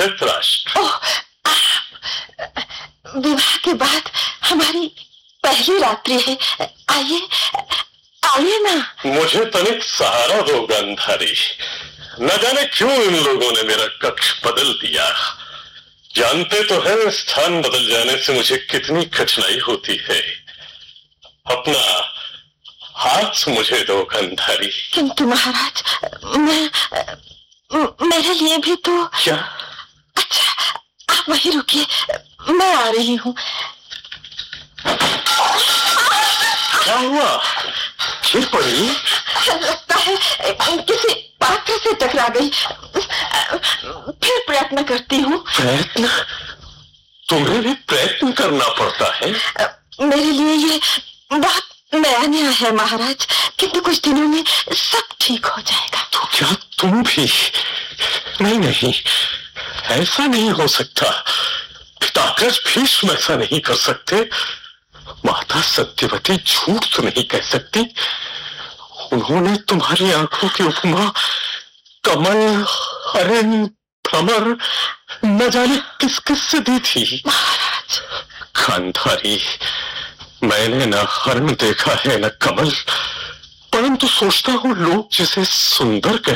धृतराष्ट्र। ओह, विवाह के बाद हमारी पहली रात्रि है। आइए आइए ना। मुझे तनिक सहारा दो गांधारी। न जाने क्यों इन लोगों ने मेरा कक्ष बदल दिया। जानते तो हैं स्थान बदल जाने से मुझे कितनी कठिनाई होती है। अपना हाथ मुझे दो गांधारी। किंतु महाराज, मेरे लिए भी तो। क्या? अच्छा, आप वहीं रुकिए, मैं आ रही हूँ। क्या हुआ? गिर पड़ी? लगता है किसी पात्र से टकरा गई। फिर प्रयत्न करती हूँ। प्रयत्न? तुम्हें भी प्रयत्न करना पड़ता है? मेरे लिए ये बहुत नया है महाराज, किंतु कुछ दिनों में सब ठीक हो जाएगा। तो क्या तुम भी? नहीं नहीं, ऐसा नहीं हो सकता। पिताग्रज भीष्म ऐसा नहीं कर सकते। माता सत्यवती झूठ तो नहीं कह सकती। उन्होंने तुम्हारी आंखों की उपमा कमल, हरिण, भ्रमर न जाने किस किस से दी थी। महाराज, गांधारी, मैंने न हरिण देखा है न कमल, परंतु सोचता हूँ लोग जिसे सुंदर